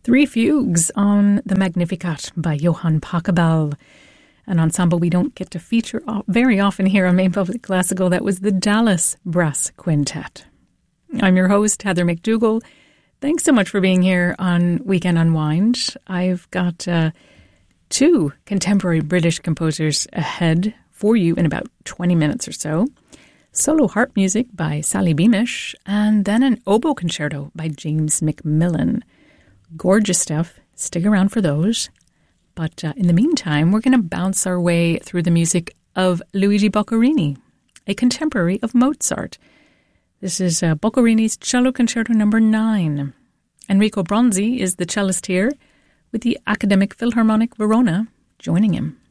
Three fugues on the Magnificat by Johann Pachelbel, an ensemble we don't get to feature very often here on Maine Public Classical. That was the Dallas Brass Quintet. I'm your host, Heather McDougall. Thanks so much for being here on Weekend Unwind. I've got two contemporary British composers ahead for you in about 20 minutes or so. Solo harp music by Sally Beamish, and then an oboe concerto by James McMillan. Gorgeous stuff. Stick around for those. But in the meantime, we're going to bounce our way through the music of Luigi Boccherini, a contemporary of Mozart. This is Boccherini's Cello Concerto No. 9. Enrico Bronzi is the cellist here, with the Academic Philharmonic Verona joining him.